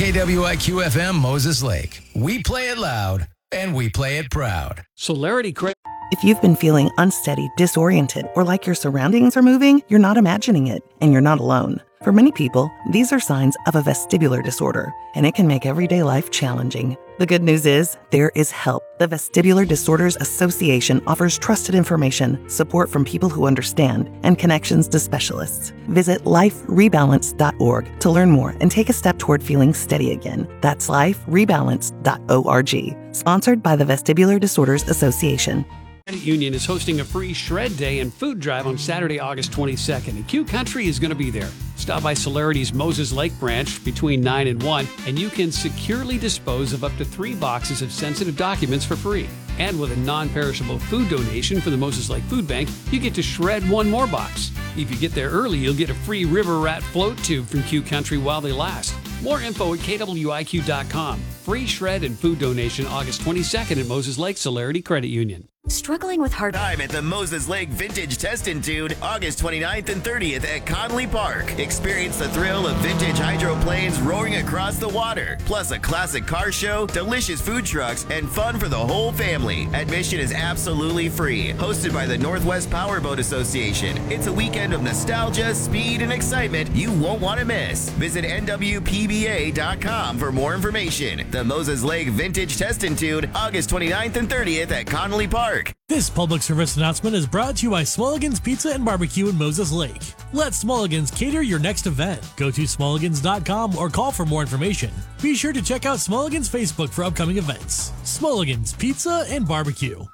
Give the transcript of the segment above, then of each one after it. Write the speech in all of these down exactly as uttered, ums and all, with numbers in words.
K W I Q F M Moses Lake. We play it loud and we play it proud. Celerity Credit. If you've been feeling unsteady, disoriented, or like your surroundings are moving, you're not imagining it, and you're not alone. For many people, these are signs of a vestibular disorder, and it can make everyday life challenging. The good news is, there is help. The Vestibular Disorders Association offers trusted information, support from people who understand, and connections to specialists. Visit life rebalance dot org to learn more and take a step toward feeling steady again. That's life rebalance dot org. Sponsored by the Vestibular Disorders Association. Credit Union is hosting a free shred day and food drive on Saturday, August twenty-second, and Q Country is going to be there. Stop by Celerity's Moses Lake branch between nine and one, and you can securely dispose of up to three boxes of sensitive documents for free. And with a non-perishable food donation for the Moses Lake Food Bank, you get to shred one more box. If you get there early, you'll get a free River Rat float tube from Q Country while they last. More info at K W I Q dot com. Free shred and food donation August twenty-second at Moses Lake Celerity Credit Union. Struggling with hard time at the Moses Lake Vintage Test and Tune August twenty-ninth and thirtieth at Connolly Park. Experience the thrill of vintage hydroplanes roaring across the water, plus a classic car show, delicious food trucks, and fun for the whole family. Admission is absolutely free. Hosted by the Northwest Powerboat Association. It's a weekend of nostalgia, speed, and excitement you won't want to miss. Visit N W P B A dot com for more information. The Moses Lake Vintage Test and Tune August twenty-ninth and thirtieth at Connolly Park. This public service announcement is brought to you by Smulligan's Pizza and Barbecue in Moses Lake. Let Smulligan's cater your next event. Go to smulligans dot com or call for more information. Be sure to check out Smulligan's Facebook for upcoming events. Smulligan's Pizza and Barbecue.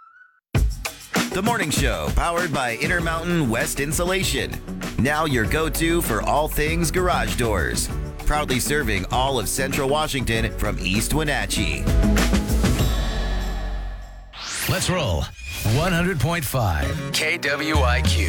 The Morning Show, powered by Intermountain West Insulation. Now your go-to for all things garage doors. Proudly serving all of Central Washington from East Wenatchee. Let's roll. one hundred point five K W I Q.